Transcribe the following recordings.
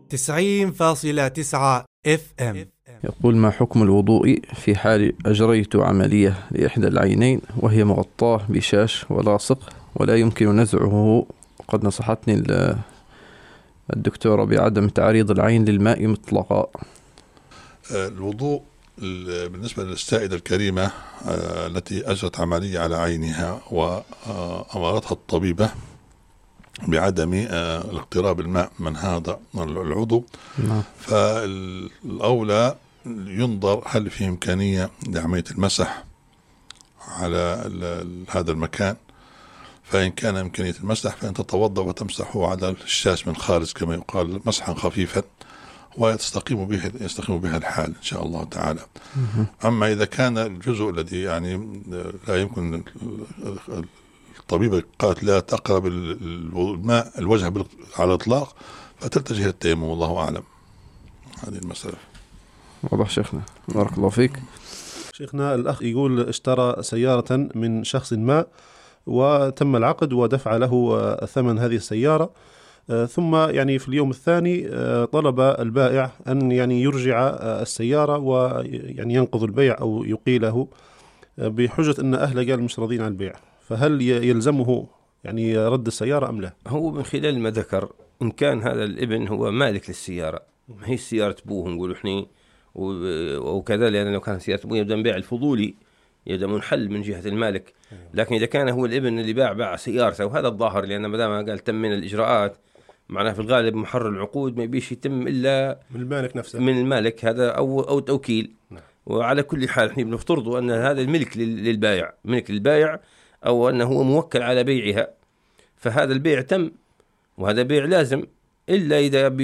90.9 FM. يقول: ما حكم الوضوء في حال أجريت عملية لإحدى العينين وهي مغطاة بشاش ولاصق ولا يمكن نزعه، وقد نصحتني الدكتورة بعدم تعريض العين للماء مطلقا. الوضوء بالنسبة للسائدة الكريمة التي أجرت عملية على عينها وأمرتها الطبيبة بعدم الاقتراب الماء من هذا العضو، فالأولى ينظر هل في إمكانية لعملية المسح على هذا المكان، فإن كان إمكانية المسح فإن تتوضأ وتمسحه على الشاش من خارج كما يقال مسحا خفيفا ويستقيم بها الحال إن شاء الله تعالى. أما إذا كان الجزء الذي يعني لا يمكن، الطبيبة قالت لا تقرب الماء الوجه على الإطلاق، فتتجه إلى التيمم، والله أعلم. هذه المسألة واضح شيخنا، بارك الله فيك. شيخنا الأخ يقول: اشترى سيارة من شخص ما وتم العقد ودفع له ثمن هذه السيارة، ثم يعني في اليوم الثاني طلب البائع أن يعني يرجع السيارة ويعني ينقض البيع أو يقيله بحجة أن أهله قال مش راضين عن البيع، فهل يلزمه يعني رد السيارة أم لا؟ هو من خلال ما ذكر إن كان هذا الابن هو مالك للسيارة، ما هي سيارة أبوه نقول إحنا وكذا، لأن لو كانت سيارة أبوه يبدأ بيع الفضولي يبدأ منحل من جهة المالك. لكن إذا كان هو الابن اللي باع سيارته، وهذا الظاهر، لأن ما دام قال تم من الإجراءات معناه في الغالب محرر العقود ما يبيش يتم إلا من المالك نفسه، من المالك هذا أو توكيل. وعلى كل حال احنا بنفترض أن هذا الملك للبائع، ملك للبائع، أو أنه هو موكل على بيعها، فهذا البيع تم، وهذا بيع لازم، إلا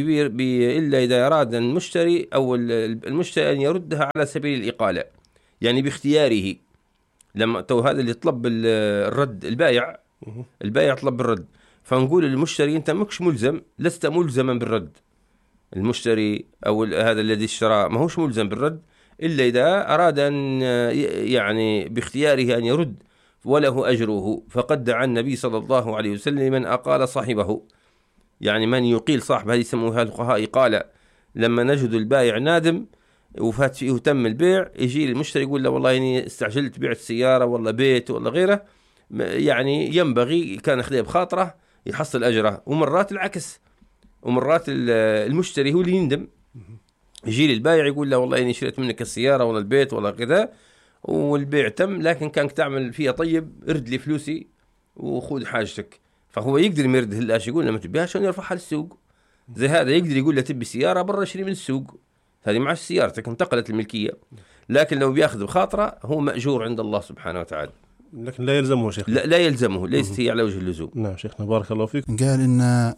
إذا أراد المشتري أو المشتري أن يردها على سبيل الإقالة، يعني باختياره. لما هذا اللي طلب الرد البائع طلب الرد، فنقول للمشتري أنت مش ملزم، لست ملزما بالرد. المشتري أو هذا الذي اشترى ما هوش ملزم بالرد إلا إذا أراد أن يعني باختياره أن يرد، وله أجره. فقد دعا النبي صلى الله عليه وسلم من أقال صاحبه، يعني من يقيل صاحبه، هذه يسموها الفقهاء إقالة. لما نجد البائع نادم وفات فيه تم البيع، يجي المشتري يقول له والله إني استعجلت بعت سيارة ولا بيت ولا غيره، يعني ينبغي كان يخليه بخاطره يحصل أجره. ومرات العكس، ومرات المشتري هو اللي يندم، يجي للبائع يقول له والله إني شريت منك السيارة ولا البيت ولا كذا والبيع تم، لكن كانك تعمل فيها طيب، ارد لي فلوسي وخذ حاجتك. فهو يقدر يرد هلاش، يقول لما تبيهاش يرفعها للسوق. زي هذا يقدر يقول له تبي سيارة برا اشتري من السوق، هذه مع سيارتك انتقلت الملكية. لكن لو بياخذ بخاطره هو مأجور عند الله سبحانه وتعالى، لكن لا يلزمه شيخ. لا يلزمه، ليست هي على وجه اللزوم. نعم شيخنا بارك الله فيك. قال إن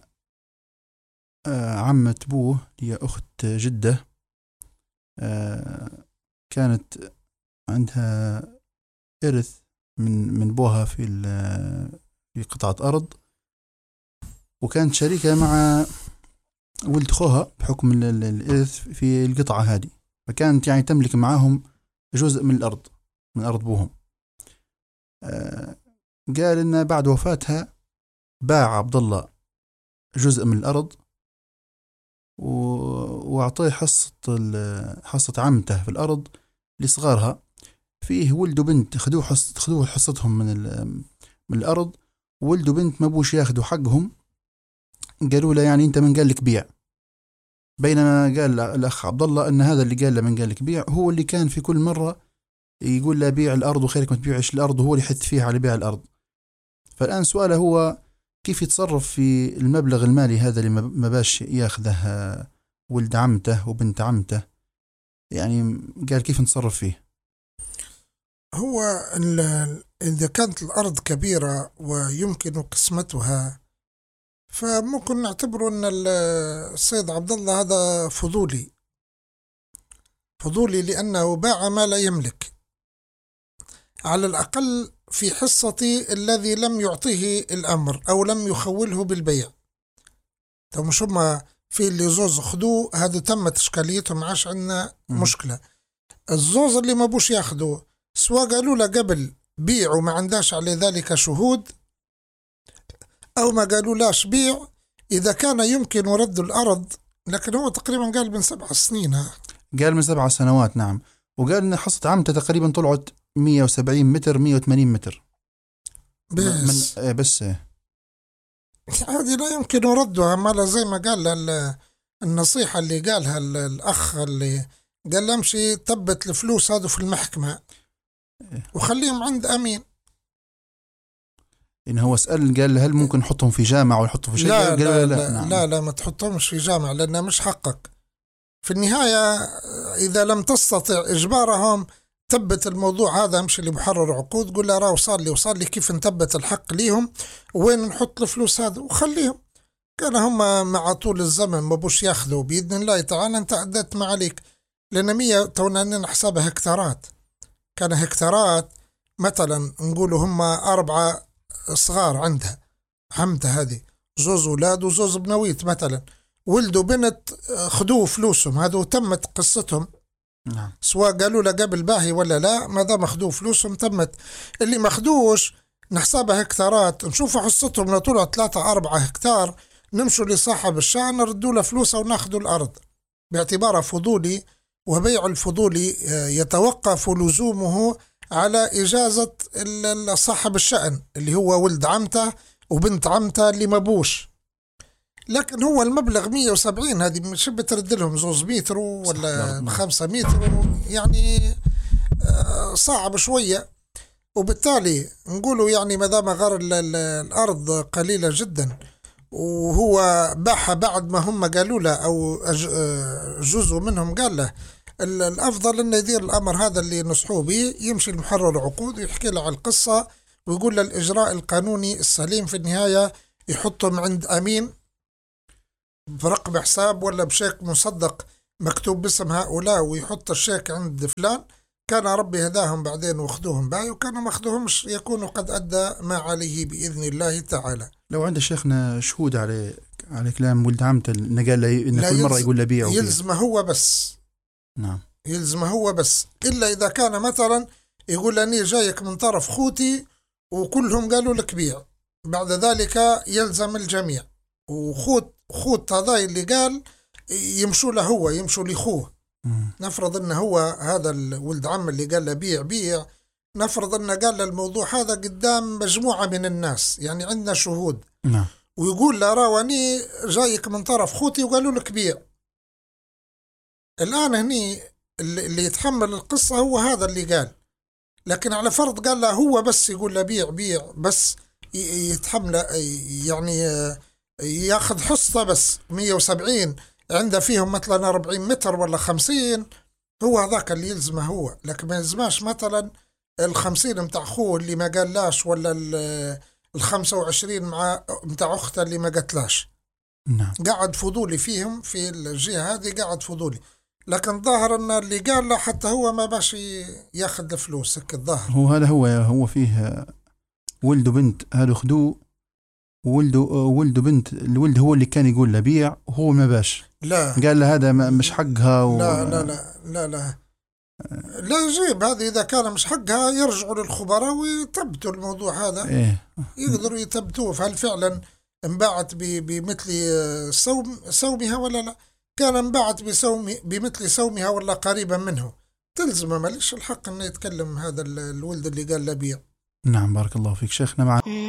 عمة أبوه هي أخت جدة، كانت عندها إرث من أبوها في قطعة أرض، وكانت شريكة مع ولد أخوها بحكم الإرث في القطعة هذه، فكانت يعني تملك معهم جزء من الأرض، من أرض أبوهم. قال إن بعد وفاتها باع عبد الله جزء من الأرض وأعطيه حصة عمته في الأرض لصغارها، فيه ولد وبنت خذوه حصتهم من الأرض، ولد وبنت ما بوش ياخذوا حقهم. قالوا له يعني أنت من قال لك بيع، بينما قال الأخ عبد الله أن هذا اللي قال له من قال لك بيع هو اللي كان في كل مرة يقول له بيع الأرض وخيرك ما تبيعش الأرض، وهو اللي يحث فيها على بيع الأرض. فالآن سؤاله هو كيف يتصرف في المبلغ المالي هذا اللي ما باش ياخذه ولد عمته وبنت عمته، يعني قال كيف نتصرف فيه؟ هو إذا كانت الأرض كبيرة ويمكن قسمتها، فممكن نعتبر أن السيد عبد الله هذا فضولي لأنه باع ما لا يملك، على الأقل في حصتي الذي لم يعطيه الأمر أو لم يخوله بالبيع. طب مش هما في اللي زوز خدوه، هذا تمت إشكاليتهم، عاش عندنا مشكلة. الزوز اللي ما بوش ياخدوه، سواء قالوا له قبل بيع وما عنداش على ذلك شهود، أو ما قالوا لاش بيع، إذا كان يمكن رد الأرض لكن هو تقريبا قال من 7 سنين. قال من 7 سنوات. نعم. وقال إن حصة عمته تقريبا طلعت 170 متر 180 متر بس هذه لا يمكن ردها. ما زي ما قال النصيحة اللي قالها الأخ اللي قال امشي تبت الفلوس هذا في المحكمة وخليهم عند أمين. إن هو سأل قال هل ممكن نحطهم في جامعة ولا نحطهم في شيء؟ لا قال لا لا, لا, نعم. لا ما تحطهمش في جامعة لأنها مش حقك. في النهاية إذا لم تستطع إجبارهم تبت الموضوع هذا، امشي لمحرر عقود قول له راه وصل لي كيف نثبت الحق ليهم وين نحط الفلوس هذا وخليهم. كان هم مع طول الزمن ما بوش ياخذوا بإذن الله تعالى انت عدت ما عليك. لأن 100 تونا نحسبها هكتارات، كان هكتارات مثلا نقولوا هم 4 صغار عندها عمتها هذه 2 أولاد و2 بنويت مثلا ولدوا بنت خدوا فلوسهم هذو تمت قصتهم. نعم. سواء قالوا له قبل باهي ولا لا ما دام اخذوا فلوسهم تمت. اللي ما اخذوش نحسبها هكتارات نشوف حصتهم لو طلعوا 3-4 هكتار نمشوا لصاحب الشأن نردوا له فلوسه وناخذوا الأرض باعتبارها فضولي. وبيع الفضولي يتوقف لزومه على إجازة صاحب الشأن اللي هو ولد عمته وبنت عمته اللي مبوش. لكن هو المبلغ 170 هذه مش بترد لهم 2 متر ولا 5 متر يعني صعب شوية. وبالتالي نقولوا يعني ما دام غير الأرض قليلة جدا وهو باعها بعد ما هم قالوا له أو جزء منهم قال له الأفضل أنه يدير الأمر هذا اللي نصحوه به يمشي المحرر عقود ويحكي له على القصة ويقول له الإجراء القانوني السليم في النهاية يحطهم عند أمين برقم حساب ولا بشيك مصدق مكتوب باسم هؤلاء ويحط الشيك عند فلان. كان ربي هداهم بعدين واخذوهم باي وكانوا ما اخذوهمش يكونوا قد أدى ما عليه بإذن الله تعالى. لو عند شيخنا شهود على كلام ولد عمته إنه قال له إن كل مرة يقول له بيع يلزم هو بس. نعم. يلزم هو بس إلا إذا كان مثلا يقول أني جايك من طرف خوتي وكلهم قالوا لك بيع بعد ذلك يلزم الجميع. وخوت هذا اللي قال يمشوا له هو يمشوا لخوه. نفرض أنه هو هذا الولد عم اللي قال له بيع نفرض أنه قال له الموضوع هذا قدام مجموعة من الناس يعني عندنا شهود. نعم. ويقول له راواني جايك من طرف خوتي وقالوا لك بيع. الآن هني اللي يتحمل القصة هو هذا اللي قال. لكن على فرض قال له هو بس يقول له بيع بس يتحمل يعني ياخذ حصة بس 170 عنده فيهم مثلا 40 متر ولا 50 هو هذاك اللي يلزمه هو. لكن ما يلزماش مثلا 50 متاع أخوه اللي ما قاللاش ولا 25 متاع أخته اللي ما قتلاش. نعم. قاعد فضولي فيهم في الجهة هذه قاعد فضولي. لكن ظاهر أن اللي قال له حتى هو ما باش ياخذ الفلوس هيك الظاهر. هذا هو فيه ولد وبنت هذا خدوه ولد وبنت الولد هو اللي كان يقول له بيع وهو ما باش. لا قال له هذا مش حقها لا لا لا لا لا لا يجيب هذه إذا كان مش حقها يرجعوا للخبراء ويثبتوا الموضوع هذا. إيه. يقدروا يثبتوه فهل فعلا انباعت بمثل سومها ولا لا. كان انباعت بمثل سومها ولا قريبا منه تلزم ماليش الحق انه يتكلم هذا الولد اللي قال له بيع. نعم. بارك الله فيك شيخنا. مع